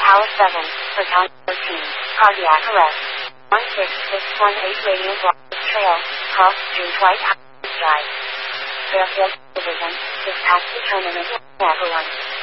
Tower 7, Baton 13, cardiac arrest. 16618 Radio Broadway Trail, cross June White House Drive. Fairfield Division, dispatch the tournament, Everyone.